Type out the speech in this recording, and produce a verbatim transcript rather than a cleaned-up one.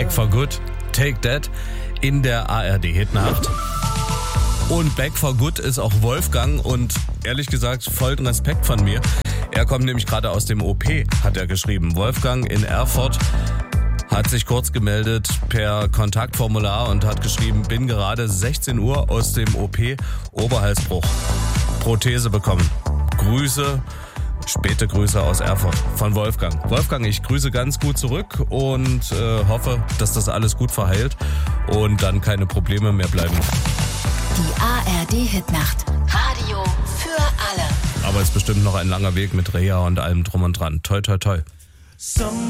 Back for Good, Take That in der A R D-Hitnacht. Und Back for Good ist auch Wolfgang und ehrlich gesagt vollen Respekt von mir. Er kommt nämlich gerade aus dem O P, hat er geschrieben. Wolfgang in Erfurt hat sich kurz gemeldet per Kontaktformular und hat geschrieben, bin gerade sechzehn Uhr aus dem O P, Oberhalsbruch, Prothese bekommen. Grüße, späte Grüße aus Erfurt von Wolfgang. Wolfgang, ich grüße ganz gut zurück und äh, hoffe, dass das alles gut verheilt und dann keine Probleme mehr bleiben. Die A R D-Hitnacht. Radio für alle. Aber es ist bestimmt noch ein langer Weg mit Reha und allem drum und dran. Toi, toi, toi.